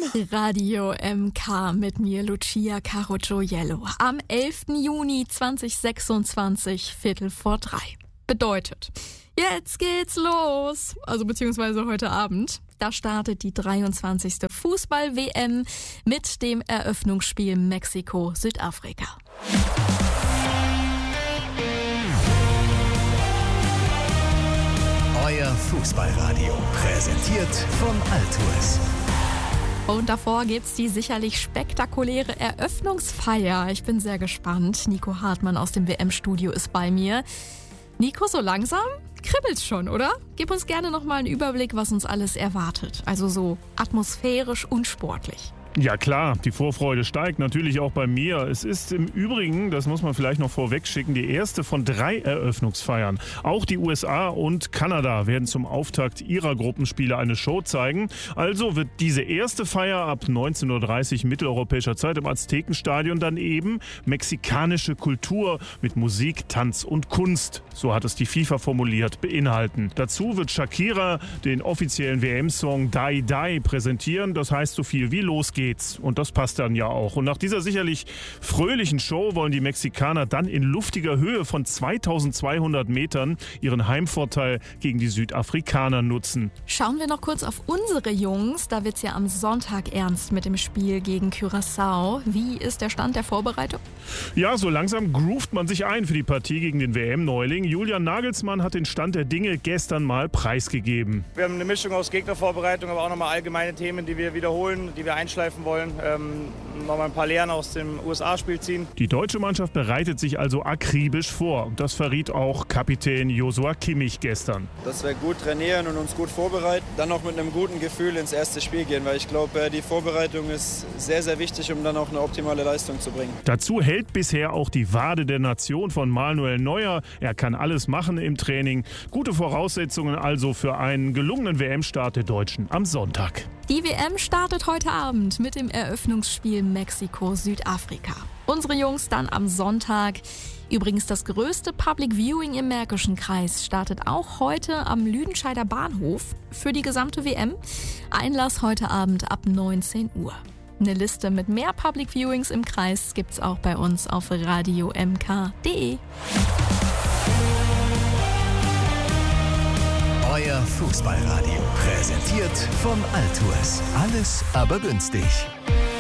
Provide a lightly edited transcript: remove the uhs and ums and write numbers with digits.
Radio MK mit mir, Lucia Carogioiello. Am 11. Juni 2026, 2:15. Bedeutet, jetzt geht's los. Also beziehungsweise heute Abend. Da startet die 23. Fußball-WM mit dem Eröffnungsspiel Mexiko-Südafrika. Euer Fußballradio, präsentiert von Altues. Und davor gibt's die sicherlich spektakuläre Eröffnungsfeier. Ich bin sehr gespannt. Nico Hartmann aus dem WM-Studio ist bei mir. Nico, so langsam kribbelt's schon, oder? Gib uns gerne nochmal einen Überblick, was uns alles erwartet. Also so atmosphärisch und sportlich. Ja klar, die Vorfreude steigt natürlich auch bei mir. Es ist im Übrigen, das muss man vielleicht noch vorweg schicken, die erste von 3 Eröffnungsfeiern. Auch die USA und Kanada werden zum Auftakt ihrer Gruppenspiele eine Show zeigen. Also wird diese erste Feier ab 19:30 Uhr mitteleuropäischer Zeit im Aztekenstadion dann eben mexikanische Kultur mit Musik, Tanz und Kunst, so hat es die FIFA formuliert, beinhalten. Dazu wird Shakira den offiziellen WM-Song Die Die präsentieren. Das heißt so viel wie Los geht's. Und das passt dann ja auch. Und nach dieser sicherlich fröhlichen Show wollen die Mexikaner dann in luftiger Höhe von 2200 Metern ihren Heimvorteil gegen die Südafrikaner nutzen. Schauen wir noch kurz auf unsere Jungs. Da wird's ja am Sonntag ernst mit dem Spiel gegen Curaçao. Wie ist der Stand der Vorbereitung? Ja, so langsam groovt man sich ein für die Partie gegen den WM-Neuling. Julian Nagelsmann hat den Stand der Dinge gestern mal preisgegeben. Wir haben eine Mischung aus Gegnervorbereitung, aber auch nochmal allgemeine Themen, die wir wiederholen, die wir einschleifen wollen. Nochmal ein paar Lehren aus dem USA-Spiel ziehen. Die deutsche Mannschaft bereitet sich also akribisch vor. Das verriet auch Kapitän Joshua Kimmich gestern. Dass wir gut trainieren und uns gut vorbereiten, dann noch mit einem guten Gefühl ins erste Spiel gehen, weil ich glaube, die Vorbereitung ist sehr, sehr wichtig, um dann auch eine optimale Leistung zu bringen. Dazu hält bisher auch die Wade der Nation von Manuel Neuer. Er kann alles machen im Training. Gute Voraussetzungen also für einen gelungenen WM-Start der Deutschen am Sonntag. Die WM startet heute Abend mit dem Eröffnungsspiel Mexiko-Südafrika. Unsere Jungs dann am Sonntag. Übrigens das größte Public Viewing im Märkischen Kreis startet auch heute am Lüdenscheider Bahnhof für die gesamte WM. Einlass heute Abend ab 19 Uhr. Eine Liste mit mehr Public Viewings im Kreis gibt's auch bei uns auf radiomk.de. Euer Fußballradio, präsentiert von Altues. Alles aber günstig.